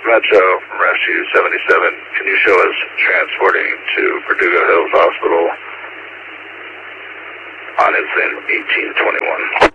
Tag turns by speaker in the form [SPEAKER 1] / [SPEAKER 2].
[SPEAKER 1] Metro from Rescue 77. Can you show us transporting to Verdugo Hills Hospital on incident 1821?